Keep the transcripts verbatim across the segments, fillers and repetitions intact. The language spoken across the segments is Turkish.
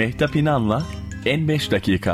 Mehtap İnan'la En beş Dakika.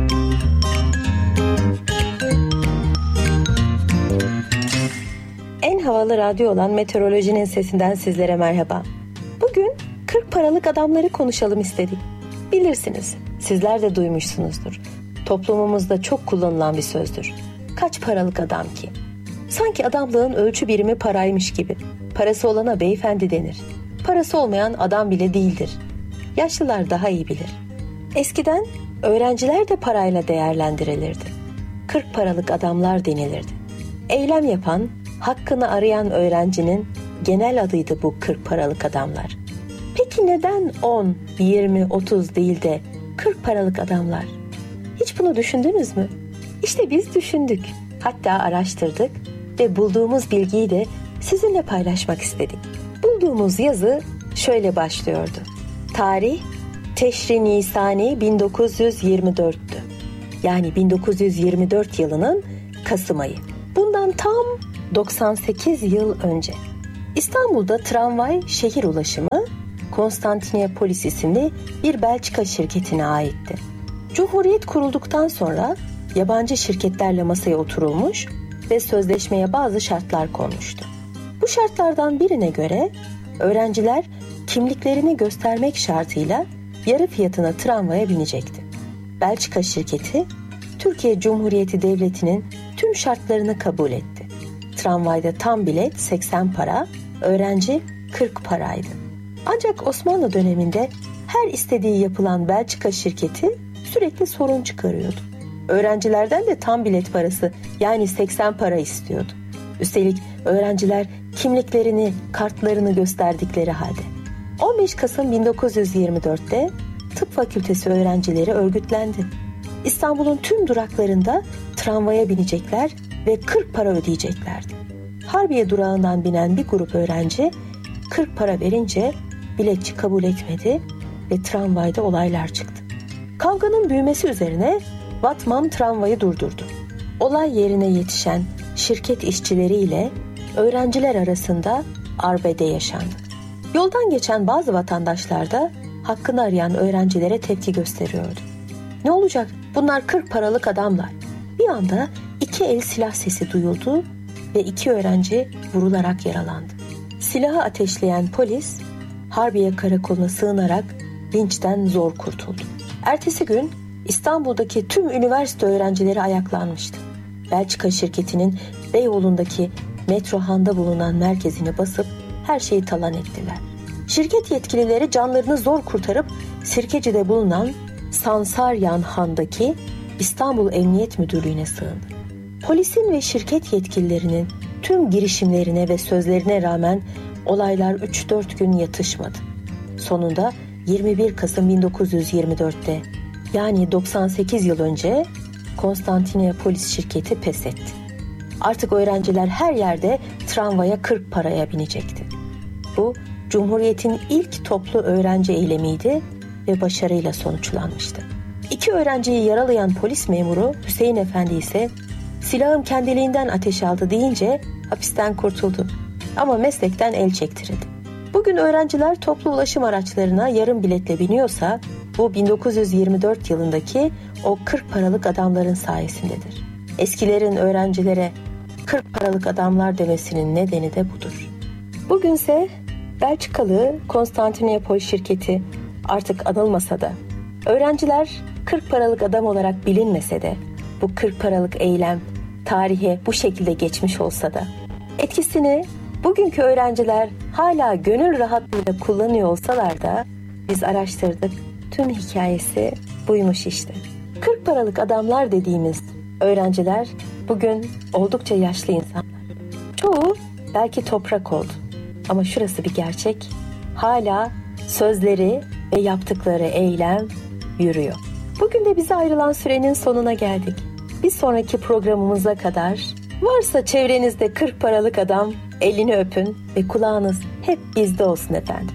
En havalı radyo olan Meteorolojinin Sesinden sizlere merhaba. Bugün kırk paralık adamları konuşalım istedik. Bilirsiniz, sizler de duymuşsunuzdur. Toplumumuzda çok kullanılan bir sözdür. Kaç paralık adam ki? Sanki adamlığın ölçü birimi paraymış gibi. Parası olana beyefendi denir. Parası olmayan adam bile değildir. Yaşlılar daha iyi bilir. Eskiden öğrenciler de parayla değerlendirilirdi. kırk paralık adamlar denilirdi. Eylem yapan, hakkını arayan öğrencinin genel adıydı bu kırk paralık adamlar. Peki neden on, yirmi, otuz değil de kırk paralık adamlar? Hiç bunu düşündünüz mü? İşte biz düşündük. Hatta araştırdık ve bulduğumuz bilgiyi de sizinle paylaşmak istedik. Bulduğumuz yazı şöyle başlıyordu. Tarih Teşri Nisani bin dokuz yüz yirmi dörttü. Yani bin dokuz yüz yirmi dört yılının Kasım ayı. Bundan tam doksan sekiz yıl önce. İstanbul'da tramvay şehir ulaşımı Konstantinopolis isimli bir Belçika şirketine aitti. Cumhuriyet kurulduktan sonra yabancı şirketlerle masaya oturulmuş ve sözleşmeye bazı şartlar konmuştu. Bu şartlardan birine göre öğrenciler kimliklerini göstermek şartıyla yarı fiyatına tramvaya binecekti. Belçika şirketi Türkiye Cumhuriyeti Devleti'nin tüm şartlarını kabul etti. Tramvayda tam bilet seksen para, öğrenci kırk paraydı. Ancak Osmanlı döneminde her istediği yapılan Belçika şirketi sürekli sorun çıkarıyordu. Öğrencilerden de tam bilet parası yani seksen para istiyordu. Üstelik öğrenciler kimliklerini, kartlarını gösterdikleri halde. on beş Kasım bin dokuz yüz yirmi dörtte Tıp Fakültesi öğrencileri örgütlendi. İstanbul'un tüm duraklarında tramvaya binecekler ve kırk para ödeyeceklerdi. Harbiye durağından binen bir grup öğrenci kırk para verince biletçi kabul etmedi ve tramvayda olaylar çıktı. Kavganın büyümesi üzerine Vatman tramvayı durdurdu. Olay yerine yetişen şirket işçileriyle öğrenciler arasında arbede yaşandı. Yoldan geçen bazı vatandaşlar da hakkını arayan öğrencilere tepki gösteriyordu. Ne olacak? Bunlar kırk paralık adamlar. Bir anda iki el silah sesi duyuldu ve iki öğrenci vurularak yaralandı. Silahı ateşleyen polis Harbiye Karakolu'na sığınarak linçten zor kurtuldu. Ertesi gün İstanbul'daki tüm üniversite öğrencileri ayaklanmıştı. Belçika şirketinin Beyoğlu'ndaki Metrohan'da bulunan merkezini basıp her şeyi talan ettiler. Şirket yetkilileri canlarını zor kurtarıp Sirkeci'de bulunan Sansaryan Han'daki İstanbul Emniyet Müdürlüğü'ne sığındı. Polisin ve şirket yetkililerinin tüm girişimlerine ve sözlerine rağmen olaylar üç dört gün yatışmadı. Sonunda yirmi bir Kasım bin dokuz yüz yirmi dörtte yani doksan sekiz yıl önce Konstantinopolis şirketi pes etti. Artık öğrenciler her yerde tramvaya kırk paraya binecekti. Bu Cumhuriyet'in ilk toplu öğrenci eylemiydi ve başarıyla sonuçlanmıştı. İki öğrenciyi yaralayan polis memuru Hüseyin Efendi ise silahım kendiliğinden ateş aldı deyince hapisten kurtuldu. Ama meslekten el çektirildi. Bugün öğrenciler toplu ulaşım araçlarına yarım biletle biniyorsa bu bin dokuz yüz yirmi dört yılındaki o kırk paralık adamların sayesindedir. Eskilerin öğrencilere kırk paralık adamlar demesinin nedeni de budur. Bugünse Belçikalı Konstantinopol şirketi artık anılmasa da, öğrenciler kırk paralık adam olarak bilinmese de, bu kırk paralık eylem tarihe bu şekilde geçmiş olsa da, etkisini bugünkü öğrenciler hala gönül rahatlığıyla kullanıyor olsalar da, biz araştırdık, tüm hikayesi buymuş işte. kırk paralık adamlar dediğimiz öğrenciler bugün oldukça yaşlı insanlar. Çoğu belki toprak oldu. Ama şurası bir gerçek, hala sözleri ve yaptıkları eylem yürüyor. Bugün de bize ayrılan sürenin sonuna geldik. Bir sonraki programımıza kadar varsa çevrenizde kırk paralık adam, elini öpün ve kulağınız hep bizde olsun efendim.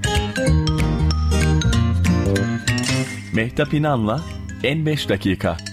Mehtap İnan'la En beş Dakika.